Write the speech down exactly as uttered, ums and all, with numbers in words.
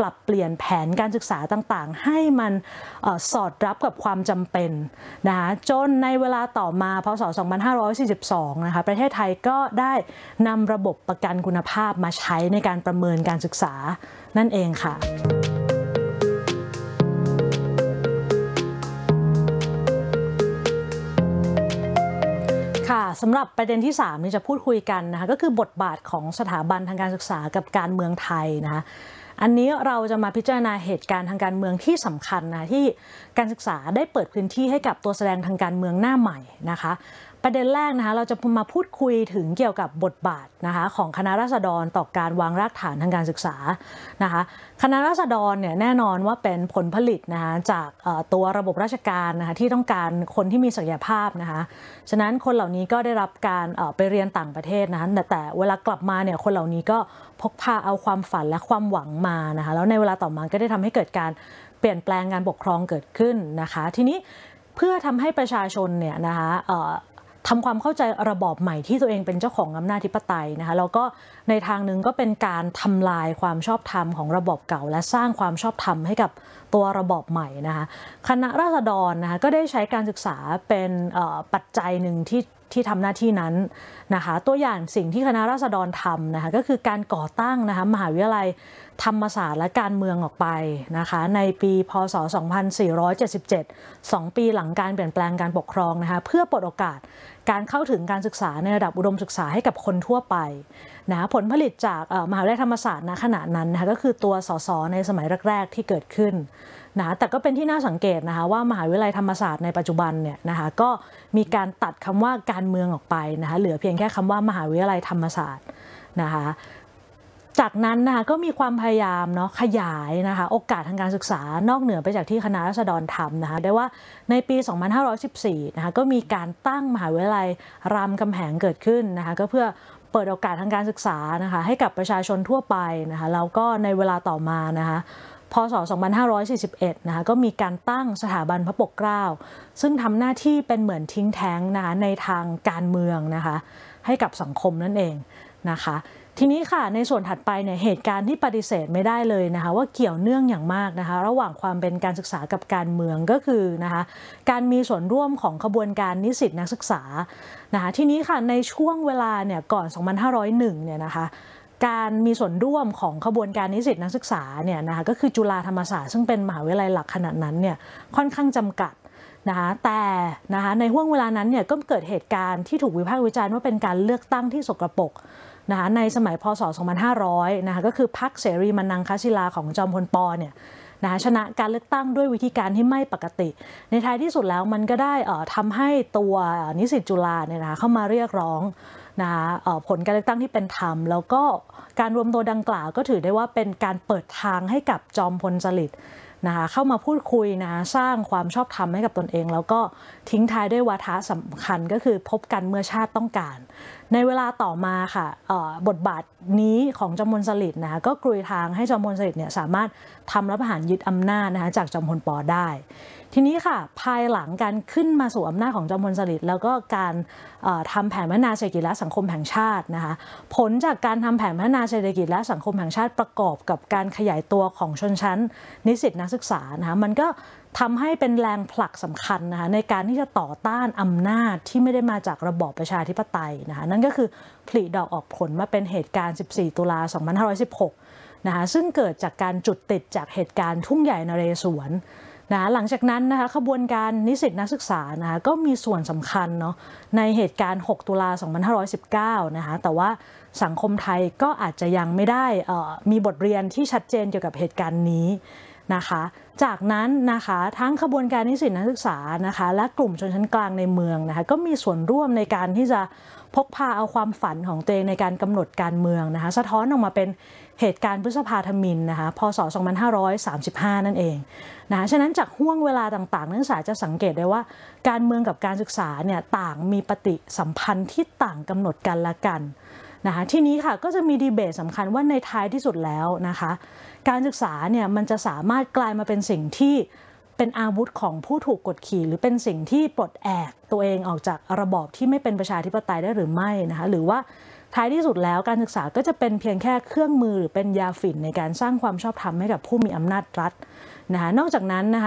ปรับเปลี่ยนแผนการศึกษาต่างๆให้มันสอดรับกับความจำเป็นนะคะจนในเวลาต่อมาพ.ศ. สองพันห้าร้อยสี่สิบสองนะคะประเทศไทยก็ได้นำระบบประกันคุณภาพมาใช้ในการประเมินการศึกษานั่นเองค่ะค่ะสำหรับประเด็นที่สามนี่จะพูดคุยกันนะคะก็คือบทบาทของสถาบันทางการศึกษากับการเมืองไทยนะคะอันนี้เราจะมาพิจารณาเหตุการณ์ทางการเมืองที่สำคัญนะที่การศึกษาได้เปิดพื้นที่ให้กับตัวแสดงทางการเมืองหน้าใหม่นะคะประเด็นแรกนะคะเราจะมาพูดคุยถึงเกี่ยวกับบทบาทนะคะของคณะราษฎรต่อการวางรากฐานทางการศึกษานะคะคณะราษฎรเนี่ยแน่นอนว่าเป็นผลผลิตนะคะจากตัวระบบราชการนะคะที่ต้องการคนที่มีศักยภาพนะคะฉะนั้นคนเหล่านี้ก็ได้รับการไปเรียนต่างประเทศนะคะแต่แต่เวลากลับมาเนี่ยคนเหล่านี้ก็พกพาเอาความฝันและความหวังมานะคะแล้วในเวลาต่อมาก็ได้ทำให้เกิดการเปลี่ยนแปลงการปกครองเกิดขึ้นนะคะทีนี้เพื่อทำให้ประชาชนเนี่ยนะคะทำความเข้าใจระบอบใหม่ที่ตัวเองเป็นเจ้าของอำนาจอธิปไตยนะคะแล้วก็ในทางหนึ่งก็เป็นการทำลายความชอบธรรมของระบอบเก่าและสร้างความชอบธรรมให้กับตัวระบอบใหม่นะคะคณะราษฎรนะคะก็ได้ใช้การศึกษาเป็นปัจจัยหนึ่งที่ที่ทำหน้าที่นั้นนะคะตัวอย่างสิ่งที่คณะราษฎรทำนะคะก็คือการก่อตั้งนะคะมหาวิทยาลัยธรรมศาสตร์และการเมืองออกไปนะคะในปีพ.ศ. สองพันสี่ร้อยเจ็ดสิบเจ็ด สองปีหลังการเปลี่ยนแปลงการปกครองนะคะเพื่อเปิดโอกาสการเข้าถึงการศึกษาในระดับอุดมศึกษาให้กับคนทั่วไปนะผลผลิตจากมหาวิทยาลัยธรรมศาสตร์ณขณะนั้นนะคะก็คือตัวสสในสมัยแรกๆที่เกิดขึ้นนะแต่ก็เป็นที่น่าสังเกตนะคะว่ามหาวิทยาลัยธรรมศาสตร์ในปัจจุบันเนี่ยนะคะก็มีการตัดคำว่าการเมืองออกไปนะคะเหลือเพียงแค่คำว่ามหาวิทยาลัยธรรมศาสตร์นะคะจากนั้นนะคะก็มีความพยายามเนาะขยายนะคะโอกาสทางการศึกษานอกเหนือไปจากที่คณะราษฎรทำนะคะได้ว่าในปี สองพันห้าร้อยสิบสี่ นะคะก็มีการตั้งมหาวิทยาลัยรามคำแหงเกิดขึ้นนะคะก็เพื่อเปิดโอกาสทางการศึกษานะคะให้กับประชาชนทั่วไปนะคะแล้วก็ในเวลาต่อมานะคะพ.ศ. สองพันห้าร้อยสี่สิบเอ็ด นะคะก็มีการตั้งสถาบันพระปกเกล้าซึ่งทำหน้าที่เป็นเหมือนทิ้งแท้งนะคะในทางการเมืองนะคะให้กับสังคมนั่นเองนะคะทีนี้ค่ะในส่วนถัดไปเนี่ยเหตุการณ์ที่ปฏิเสธไม่ได้เลยนะคะว่าเกี่ยวเนื่องอย่างมากนะคะระหว่างความเป็นการศึกษากับการเมืองก็คือนะคะการมีส่วนร่วมของขบวนการนิสิตนักศึกษานะคะทีนี้ค่ะในช่วงเวลาเนี่ยก่อน สองพันห้าร้อยเอ็ด เนี่ยนะคะการมีส่วนร่วมของขบวนการนิสิตนักศึกษาเนี่ยนะคะก็คือจุฬาธรรมศาสตร์ซึ่งเป็นมหาวิทยาลัยหลักขนาดนั้นเนี่ยค่อนข้างจำกัดนะคะแต่นะคะในห่วงเวลานั้นเนี่ยก็เกิดเหตุการณ์ที่ถูกวิพากษ์วิจารณ์ว่าเป็นการเลือกตั้งที่สกปรกนะคะในสมัยพ.ศ. สองพันห้าร้อยนะคะก็คือพรรคเสรีมนังคศิลาของจอมพลป.เนี่ยนะคะชนะการเลือกตั้งด้วยวิธีการที่ไม่ปกติในท้ายที่สุดแล้วมันก็ได้ทำให้ตัวนิสิตจุฬาเนี่ยนะคะเข้ามาเรียกร้องนะคะผลการเลือกตั้งที่เป็นธรรมแล้วก็การรวมตัวดังกล่าวก็ถือได้ว่าเป็นการเปิดทางให้กับจอมพลสฤษดิ์นะคะเข้ามาพูดคุยนะสร้างความชอบธรรมให้กับตนเองแล้วก็ทิ้งท้ายด้วยวาทะสำคัญก็คือพบกันเมื่อชาติต้องการในเวลาต่อมาค่ะบทบาทนี้ของจอมพลสฤษดิ์นะคะก็กลุยทางให้จอมพลสฤษดิ์เนี่ยสามารถทำรัฐประหารยึดอำนาจนะคะจากจอมพลป.ได้ทีนี้ค่ะภายหลังการขึ้นมาสู่อำนาจของจอมพลสฤษดิ์แล้วก็การทำแผนพัฒนาเศรษฐกิจและสังคมแห่งชาตินะคะผลจากการทำแผนพัฒนาเศรษฐกิจและสังคมแห่งชาติประกอบกับการขยายตัวของชนชั้นนิสิตนักศึกษานะคะมันก็ทำให้เป็นแรงผลักสำคัญนะคะในการที่จะต่อต้านอำนาจที่ไม่ได้มาจากระบอบประชาธิปไตยนะคะนั่นก็คือผลิดอกออกผลมาเป็นเหตุการณ์สิบสี่ตุลาสองพันห้าร้อยสิบหกนะคะซึ่งเกิดจากการจุดติดจากเหตุการณ์ทุ่งใหญ่นเรศวรนะหลังจากนั้นนะคะขบวนการนิสิตนักศึกษานะคะก็มีส่วนสำคัญเนาะในเหตุการณ์หกตุลาสองพันห้าร้อยสิบเก้านะคะแต่ว่าสังคมไทยก็อาจจะยังไม่ได้มีบทเรียนที่ชัดเจนเกี่ยวกับเหตุการณ์นี้นะคะจากนั้นนะคะทั้งขบวนการนิสิตนักศึกษานะคะและกลุ่มชนชั้นกลางในเมืองนะคะก็มีส่วนร่วมในการที่จะพกพาเอาความฝันของตัวเองในการกำหนดการเมืองนะคะสะท้อนออกมาเป็นเหตุการณ์พฤษภาธมิฬนะคะพ.ศ. สองพันห้าร้อยสามสิบห้านั่นเองนะคะฉะนั้นจากห่วงเวลาต่างๆนักศึกษาจะสังเกตได้ว่าการเมืองกับการศึกษาเนี่ยต่างมีปฏิสัมพันธ์ที่ต่างกำหนดกันละกันนะคะทีนี้ค่ะก็จะมีดีเบตสำคัญว่าในท้ายที่สุดแล้วนะคะการศึกษาเนี่ยมันจะสามารถกลายมาเป็นสิ่งที่เป็นอาวุธของผู้ถูกกดขี่หรือเป็นสิ่งที่ปลดแอกตัวเองออกจากระบอบที่ไม่เป็นประชาธิปไตยได้หรือไม่นะคะหรือว่าท้ายที่สุดแล้วการศึกษาก็จะเป็นเพียงแค่เครื่องมือหรือเป็นยาฝิ่นในการสร้างความชอบธรรมให้กับผู้มีอำนาจรัฐนะคะนอกจากนั้นนะคะ